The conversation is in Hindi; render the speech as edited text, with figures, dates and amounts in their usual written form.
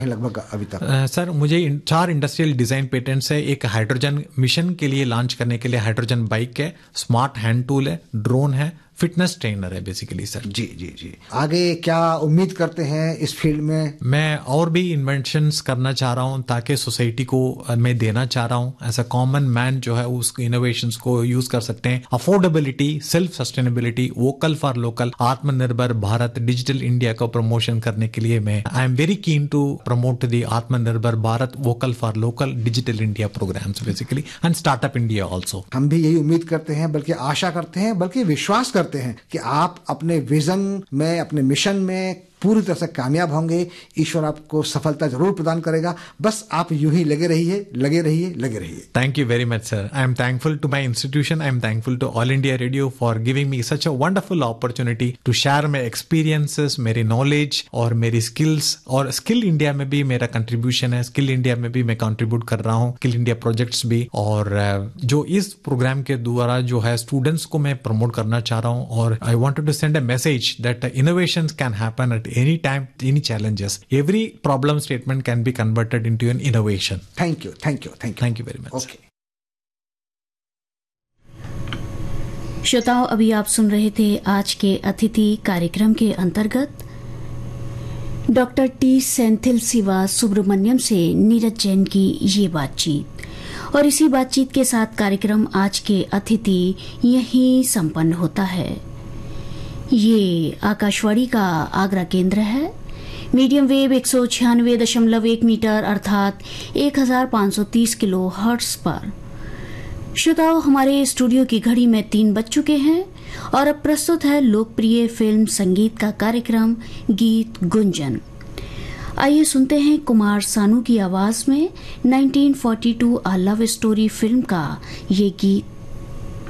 लगभग अभी तक? सर मुझे 4 इंडस्ट्रियल डिजाइन पेटेंट्स है। एक हाइड्रोजन मिशन के लिए लॉन्च करने के लिए हाइड्रोजन बाइक है, स्मार्ट हैंड टूल है, ड्रोन है, फिटनेस ट्रेनर है बेसिकली सर। जी जी जी। आगे क्या उम्मीद करते हैं इस फील्ड में? मैं और भी इन्वेंशंस करना चाह रहा हूं ताकि सोसाइटी को मैं देना चाह रहा हूं। एज अ कॉमन मैन जो है उस इनोवेशंस को यूज कर सकते हैं। Affordability, self sustainability, vocal for local, आत्मनिर्भर भारत, डिजिटल इंडिया का प्रमोशन करने के लिए मैं I am very keen to promote the आत्मनिर्भर Bharat, vocal for local, digital India programmes basically and startup India also. हम भी यही उम्मीद करते हैं, बल्कि आशा करते हैं, बल्कि विश्वास करते हैं कि आप अपने विजन में, अपने मिशन में पूरी तरह से कामयाब होंगे। ईश्वर आपको सफलता जरूर प्रदान करेगा। बस आप यूं ही लगे रहिए, लगे रहिए, लगे रहिए। Thank you very much sir. I am thankful to my institution, I am thankful to all India radio for giving me such a wonderful opportunity to share my experiences, मेरी नॉलेज और मेरी स्किल्स। और स्किल इंडिया में भी मेरा कंट्रीब्यूशन है, स्किल इंडिया में भी मैं कंट्रीब्यूट कर रहा हूँ, स्किल इंडिया प्रोजेक्ट्स भी। और जो इस प्रोग्राम के द्वारा जो है स्टूडेंट्स को मैं प्रमोट करना चाह रहा हूँ। और I wanted to send a message that innovations can happen at any time, any challenges. Every problem statement can be converted into an innovation. Thank you, thank you, thank you. Thank you very much. Okay. श्रोताओं, अभी आप सुन रहे थे आज के अतिथि कार्यक्रम के अंतर्गत डॉक्टर टी सेंथिल सिवा सुब्रमण्यम से नीरज जैन की ये बातचीत। और इसी बातचीत के साथ कार्यक्रम आज के अतिथि यहीं संपन्न होता है। ये आकाशवाणी का आगरा केंद्र है। मीडियम वेव 196.1 मीटर अर्थात 1530 किलो हर्ट्ज पर। श्रोताओं, हमारे स्टूडियो की घड़ी में 3 बज चुके हैं और अब प्रस्तुत है लोकप्रिय फिल्म संगीत का कार्यक्रम गीत गुंजन। आइए सुनते हैं कुमार सानू की आवाज में 1942 अ लव स्टोरी फिल्म का ये गीत।